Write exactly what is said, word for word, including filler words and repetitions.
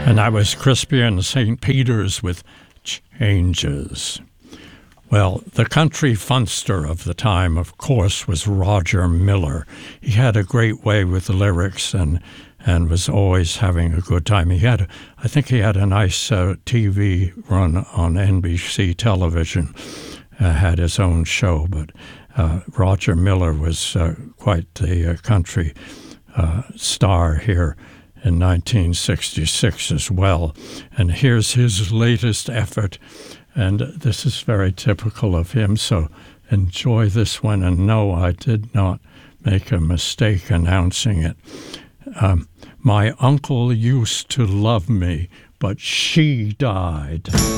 And that was Crispy and Saint Peter's with Changes. Well, the country funster of the time, of course, was Roger Miller. He had a great way with the lyrics and and was always having a good time. He had, I think he had a nice uh, T V run on N B C television, uh, had his own show, but uh, Roger Miller was uh, quite the uh, country uh, star here in nineteen sixty-six as well. And here's his latest effort, and this is very typical of him, so enjoy this one and know I did not make a mistake announcing it. Um, my uncle used to love me, but she died.